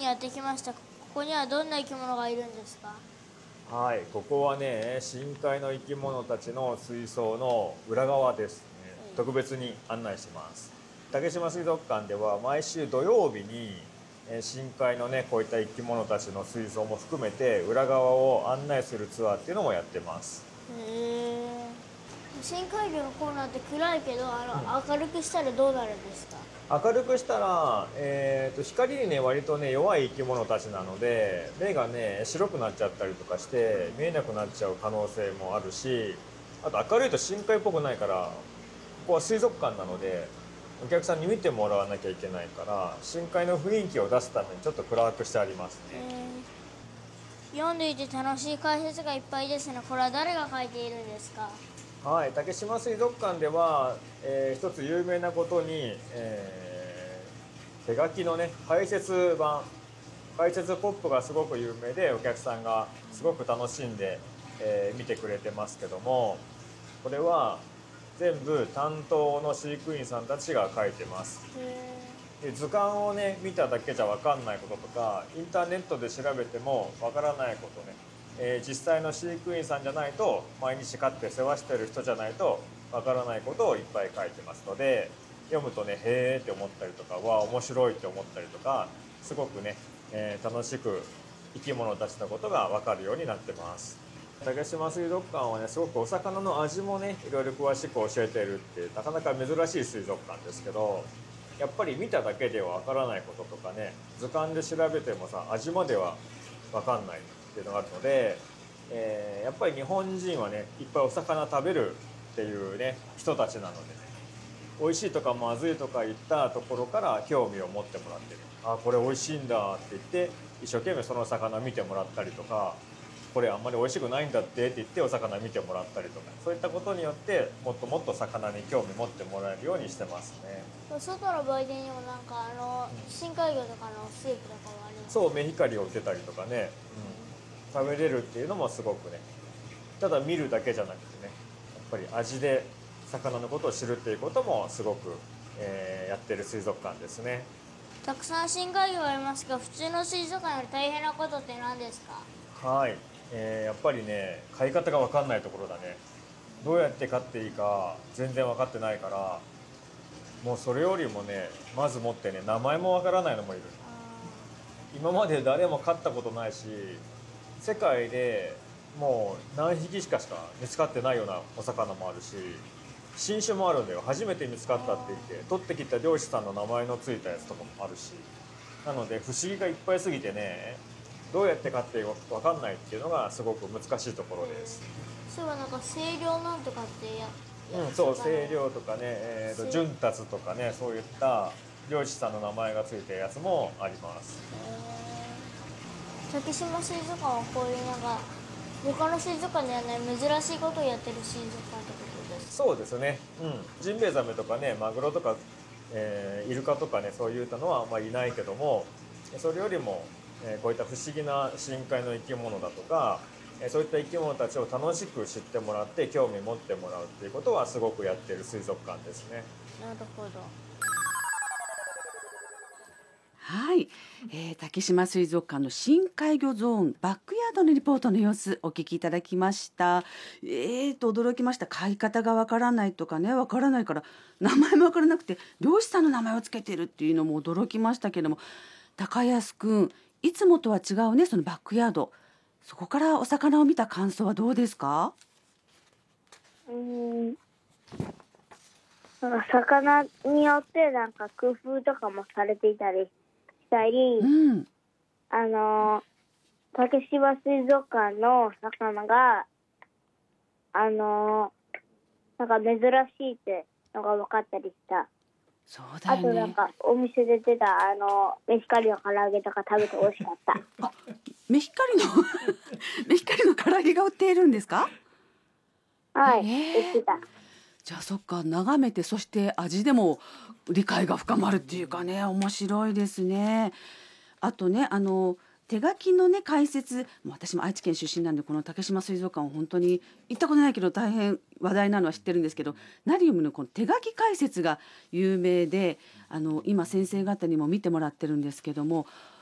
やってきました。ここにはどんな生き物がいるんですか？ はい、ここはね、深海の生き物たちの水槽の裏側ですね。特別に案内します。竹島水族館では毎週土曜日に深海のね、こういった生き物たちの水槽も含めて裏側を案内するツアーっていうのもやってます。 へえ。深海魚のコーナーって暗いけど、明るくしたらどうなるんですか？ 明るくしたら、光にね割とね弱い生き物たちなので目がね白くなっちゃったりとかして見えなくなっちゃう可能性もあるし、あと明るいと深海っぽくないから、ここは水族館なのでお客さんに見てもらわなきゃいけないから深海の雰囲気を出すためにちょっと暗くしてありますね。 読んでいて楽しい解説がいっぱいですね。これは誰が書いているんですか？ はい、竹島水族館では、一つ有名なことに、手書きのね解説版、解説ポップがすごく有名でお客さんがすごく楽しんで、見てくれてますけども、これは全部担当の飼育員さんたちが書いてます。で図鑑をね見ただけじゃ分かんないこととかインターネットで調べても分からないことね、実際の飼育員さんじゃないと、毎日飼って世話してる人じゃないと分からないことをいっぱい書いてますので、読むとねへーって思ったりとかわあ面白いって思ったりとかすごくね、楽しく生き物たちのことが分かるようになってます。竹島水族館はねすごくお魚の味もねいろいろ詳しく教えているってなかなか珍しい水族館ですけど、やっぱり見ただけではわからないこととかね、図鑑で調べてもさ味まではわかんないっていうのがあるので、やっぱり日本人はねいっぱいお魚食べるっていうね人たちなのでね、美味しいとかまずいとか言ったところから興味を持ってもらってる。あ、これ美味しいんだって言って一生懸命その魚見てもらったりとか、これあんまり美味しくないんだってって言ってお魚見てもらったりとか、そういったことによってもっともっと魚に興味持ってもらえるようにしてますね。 外の売店にも深海魚とかのスープとかもあります。 そう、メヒカリを売ってたりとかね、食べれるっていうのもすごくね、ただ見るだけじゃなくてね、やっぱり味で魚のことを知るっていうこともすごく、やってる水族館ですね。 たくさん深海魚がありますが、普通の水族館より大変なことって何ですか？ はい、やっぱりね飼い方が分かんないところだね。どうやって飼っていいか全然分かってないから、もうそれよりもねまずもってね名前も分からないのもいる。今まで誰も飼ったことないし、世界でもう何匹しか見つかってないようなお魚もあるし、新種もあるんだよ。初めて見つかったって言って取ってきた漁師さんの名前のついたやつとかもあるし、なので不思議がいっぱいすぎてね、どうやって飼っていいか分かんないっていうのがすごく難しいところです。 そういえば清涼なんとかってそう、清涼とかね、潤達とかね、そういった漁師さんの名前がついたやつもあります。 竹島水族館はこういう他の水族館ではない珍しいことをやってる水族館ってことです。 そうですね、ジンベエザメとかねマグロとか、イルカとかねそういったのはあんまりいないけども、それよりも、こういった不思議な深海の生き物だとか、そういった生き物たちを楽しく知ってもらって興味持ってもらうっていうことはすごくやってる水族館ですね。 なるほど。 はい、竹島水族館の深海魚ゾーンバックヤードのリポートの様子お聞きいただきました。驚きました。飼い方がわからないとかね、わからないから名前もわからなくて漁師さんの名前をつけてるっていうのも驚きましたけども、高安くんいつもとは違うね、そのバックヤード、そこからお魚を見た感想はどうですか？ 魚によって工夫とかもされていたりしたり、竹芝水族館の魚が珍しいってのが分かったりした。 そうだよね。 あとお店で出たメヒカリの唐揚げとか食べて美味しかった。 メヒカリのメヒカリの唐揚げが売っているんですか？ はい、売ってた。 じゃあそっか、眺めてそして味でも理解が深まるっていうかね、面白いですね。あとね、手書きのね解説、私も愛知県出身なんでこの竹島水族館は本当に行ったことないけど大変話題なのは知ってるんですけど、ナリウムのこの手書き解説が有名で、今先生方にも見てもらってるんですけども、